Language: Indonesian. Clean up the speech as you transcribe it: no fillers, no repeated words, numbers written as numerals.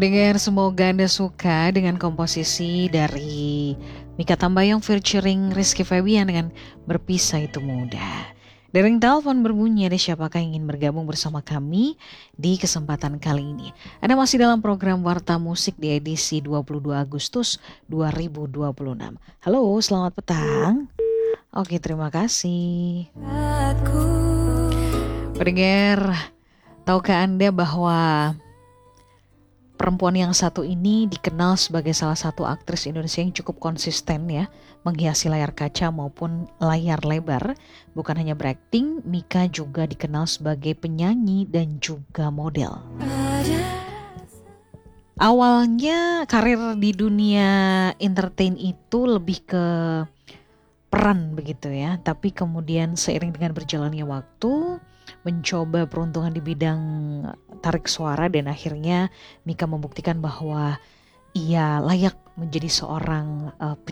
Pendengar, semoga Anda suka dengan komposisi dari Mikha Tambayong featuring Rizky Febian dengan Berpisah Itu Mudah. Dering telepon berbunyi, ada siapakah yang ingin bergabung bersama kami di kesempatan kali ini? Anda masih dalam program Warta Musik di edisi 22 Agustus 2026. Halo, selamat petang. Oke, terima kasih. Pendengar, tahukah Anda bahwa perempuan yang satu ini dikenal sebagai salah satu aktris Indonesia yang cukup konsisten ya, menghiasi layar kaca maupun layar lebar. Bukan hanya berakting, Mikha juga dikenal sebagai penyanyi dan juga model. Awalnya karir di dunia entertain itu lebih ke peran begitu ya, tapi kemudian seiring dengan berjalannya waktu, mencoba peruntungan di bidang tarik suara dan akhirnya Mikha membuktikan bahwa ia layak menjadi seorang